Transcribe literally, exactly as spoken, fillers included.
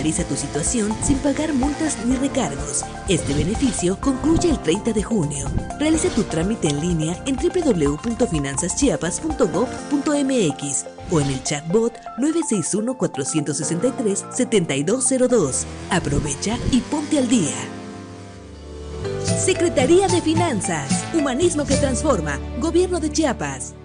Regulariza tu situación sin pagar multas ni recargos. Este beneficio concluye el treinta de junio. Realiza tu trámite en línea en doble u doble u doble u punto finanzas chiapas punto gob punto eme equis o en el chatbot nueve seis uno, cuatro seis tres, siete dos cero dos. Aprovecha y ponte al día. Secretaría de Finanzas. Humanismo que transforma. Gobierno de Chiapas.